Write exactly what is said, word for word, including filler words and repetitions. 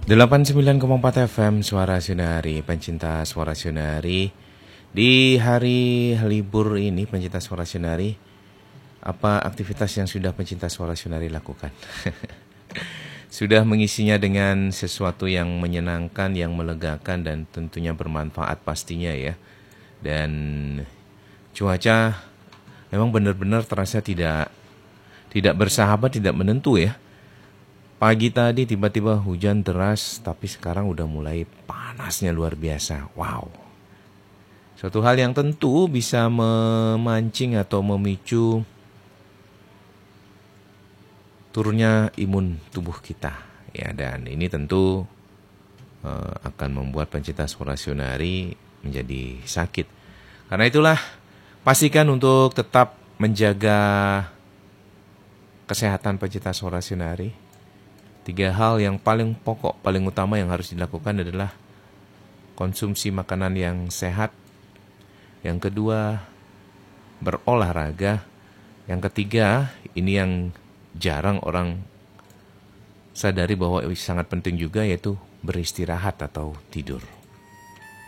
delapan puluh sembilan koma empat F M Suara Sunari, pencinta Suara Sunari. Di hari libur ini pencinta Suara Sunari, apa aktivitas yang sudah pencinta Suara Sunari lakukan? Sudah mengisinya dengan sesuatu yang menyenangkan, yang melegakan dan tentunya bermanfaat pastinya ya. Dan cuaca memang benar-benar terasa tidak tidak bersahabat, tidak menentu ya. Pagi tadi tiba-tiba hujan deras, tapi sekarang udah mulai panasnya luar biasa. Wow. Suatu hal yang tentu bisa memancing atau memicu turunnya imun tubuh kita. Ya, dan ini tentu uh, akan membuat pencinta Suara Sunari menjadi sakit. Karena itulah, pastikan untuk tetap menjaga kesehatan pencinta Suara Sunari. Tiga hal yang paling pokok, paling utama yang harus dilakukan adalah konsumsi makanan yang sehat. Yang kedua, berolahraga. Yang ketiga, ini yang jarang orang sadari bahwa sangat penting juga, yaitu beristirahat atau tidur.